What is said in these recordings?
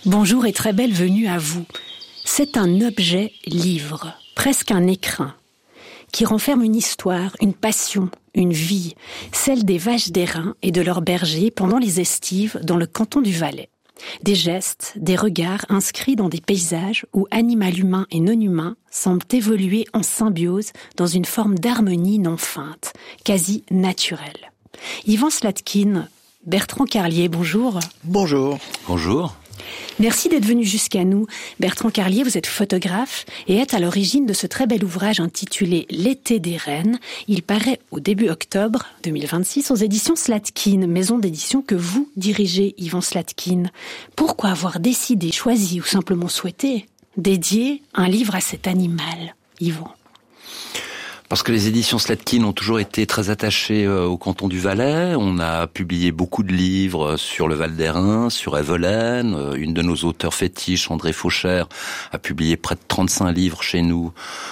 Bonjour et très belle venue à vous. C'est un objet livre, presque un écrin, qui renferme une histoire, une passion, une vie, celle des vaches d'airain et de leurs bergers pendant les estives dans le canton du Valais. Des gestes, des regards inscrits dans des paysages où animal humain et non humain semblent évoluer en symbiose dans une forme d'harmonie non feinte, quasi naturelle. Yvan Slatkin, Bertrand Carlier, bonjour. Bonjour. Bonjour. Merci d'être venu jusqu'à nous. Bertrand Carlier, vous êtes photographe et êtes à l'origine de ce très bel ouvrage intitulé « L'été des rennes ». Il paraît au début octobre 2026 aux éditions Slatkin, maison d'édition que vous dirigez, Yvan Slatkin. Pourquoi avoir décidé, choisi ou simplement souhaité dédier un livre à cet animal, Yvan ? Parce que les éditions Slatkin ont toujours été très attachées au canton du Valais. On a publié beaucoup de livres sur le Val d'Airain, sur Evelaine. Une de nos auteurs fétiches, André Fauchère, a publié près de 35 livres chez nous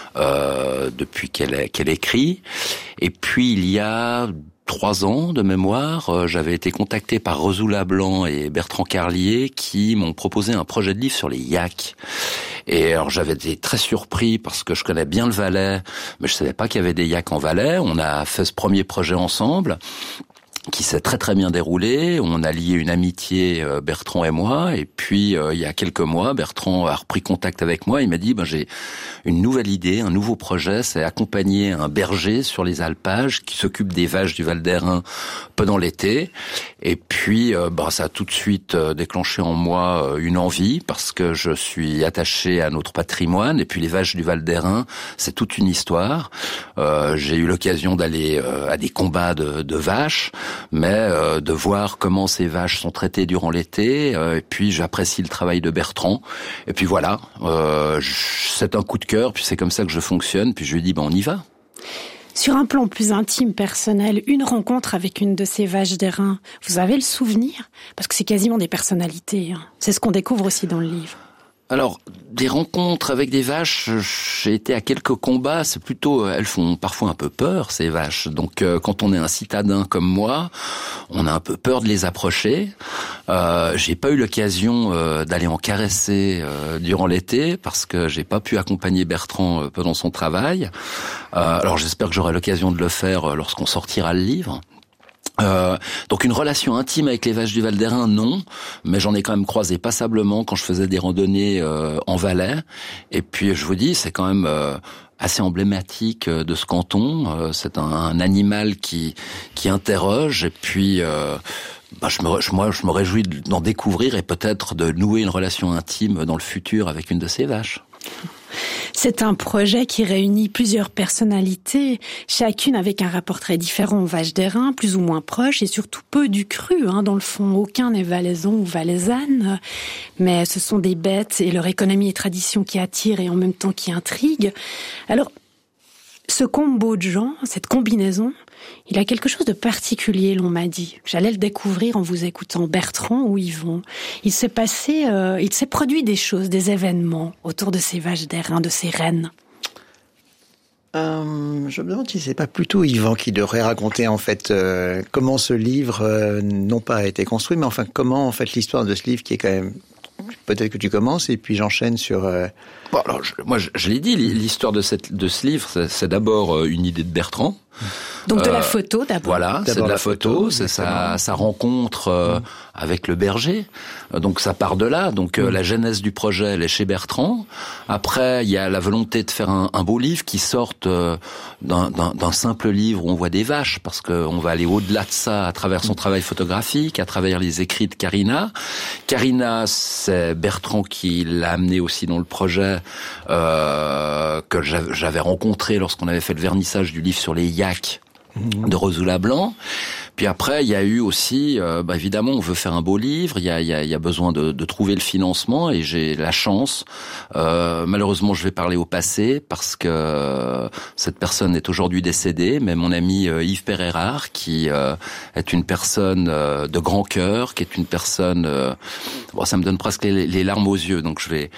depuis qu'elle écrit. Et puis il y a 3 ans de mémoire, j'avais été contacté par Rezoula Blanc et Bertrand Carlier qui m'ont proposé un projet de livre sur les yaks. Et alors j'avais été très surpris parce que je connais bien le Valais, mais je savais pas qu'il y avait des yaks en Valais. On a fait ce premier projet ensemble, qui s'est très très bien déroulé. On a lié une amitié, Bertrand et moi, et puis il y a quelques mois, Bertrand a repris contact avec moi, il m'a dit j'ai une nouvelle idée, un nouveau projet, c'est accompagner un berger sur les alpages qui s'occupe des vaches du Val d'Airain pendant l'été. Et puis ça a tout de suite déclenché en moi une envie, parce que je suis attaché à notre patrimoine, et puis les vaches du Val d'Airain, c'est toute une histoire. J'ai eu l'occasion d'aller à des combats de vaches, mais de voir comment ces vaches sont traitées durant l'été, et puis j'apprécie le travail de Bertrand, et puis voilà, c'est un coup de cœur, puis c'est comme ça que je fonctionne, puis je lui dis on y va. Sur un plan plus intime, personnel, une rencontre avec une de ces vaches d'airain, vous avez le souvenir ? Parce que c'est quasiment des personnalités, hein. C'est ce qu'on découvre aussi dans le livre. Alors, des rencontres avec des vaches, j'ai été à quelques combats, c'est plutôt, elles font parfois un peu peur, ces vaches. Donc, quand on est un citadin comme moi, on a un peu peur de les approcher. J'ai pas eu l'occasion d'aller en caresser durant l'été, parce que j'ai pas pu accompagner Bertrand pendant son travail. Alors, j'espère que j'aurai l'occasion de le faire lorsqu'on sortira le livre. Donc une relation intime avec les vaches du Val d'Airain, non, mais j'en ai quand même croisé passablement quand je faisais des randonnées en Valais. Et puis je vous dis, c'est quand même assez emblématique de ce canton. C'est un animal qui interroge. Et puis je me réjouis d'en découvrir et peut-être de nouer une relation intime dans le futur avec une de ces vaches. C'est un projet qui réunit plusieurs personnalités, chacune avec un rapport très différent aux vaches d'airain, plus ou moins proche, et surtout peu du cru, hein. Dans le fond, aucun n'est valaisan ou valaisanne, mais ce sont des bêtes et leur économie et tradition qui attirent et en même temps qui intriguent. Alors, ce combo de gens, cette combinaison, il a quelque chose de particulier, l'on m'a dit. J'allais le découvrir en vous écoutant, Bertrand ou Yvan. Il s'est produit des choses, des événements autour de ces vaches d'airain, de ces rennes. Je me demande si c'est pas plutôt Yvan qui devrait raconter en fait comment ce livre non pas a été construit, mais enfin comment en fait l'histoire de ce livre qui est quand même. Peut-être que tu commences et puis j'enchaîne sur. Bon, alors je l'ai dit, l'histoire de ce livre, c'est d'abord une idée de Bertrand. Donc de la photo d'abord. Voilà, c'est de la photo, c'est sa rencontre avec le berger. Donc ça part de là. Donc la genèse du projet, elle est chez Bertrand. Après, il y a la volonté de faire un beau livre qui sorte d'un simple livre où on voit des vaches, parce qu'on va aller au-delà de ça à travers son travail photographique, à travers les écrits de Karina. Karina, c'est Bertrand qui l'a amené aussi dans le projet que j'avais rencontré lorsqu'on avait fait le vernissage du livre sur les yaks de Rezoula Blanc. Puis après, il y a eu aussi, évidemment, on veut faire un beau livre, il y a besoin de trouver le financement, et j'ai la chance, malheureusement je vais parler au passé, parce que cette personne est aujourd'hui décédée, mais mon ami Yves Perérard, qui est une personne de grand cœur, qui est une personne, ça me donne presque les larmes aux yeux, donc je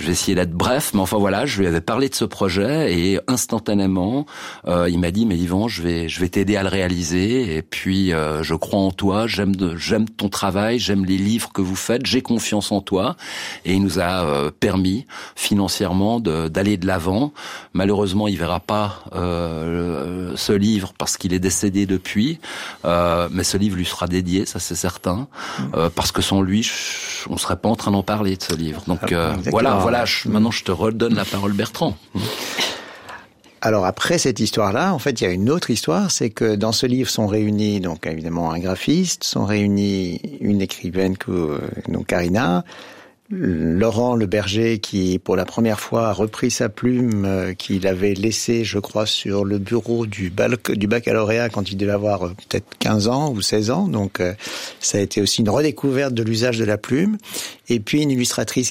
Je vais essayer d'être bref, mais enfin voilà, je lui avais parlé de ce projet et instantanément, il m'a dit mais Yvan, je vais t'aider à le réaliser et puis je crois en toi, j'aime ton travail, j'aime les livres que vous faites, j'ai confiance en toi et il nous a permis financièrement d'aller de l'avant. Malheureusement, il verra pas ce livre parce qu'il est décédé depuis, mais ce livre lui sera dédié, ça c'est certain, parce que sans lui, on serait pas en train d'en parler de ce livre. Donc voilà, maintenant je te redonne la parole, Bertrand. Alors après cette histoire-là, en fait, il y a une autre histoire, c'est que dans ce livre sont réunis donc évidemment un graphiste, sont réunis une écrivaine donc Karina, Laurent Le Berger qui pour la première fois a repris sa plume qu'il avait laissée, je crois, sur le bureau du baccalauréat quand il devait avoir peut-être 15 ans ou 16 ans. Donc ça a été aussi une redécouverte de l'usage de la plume. Et puis une illustratrice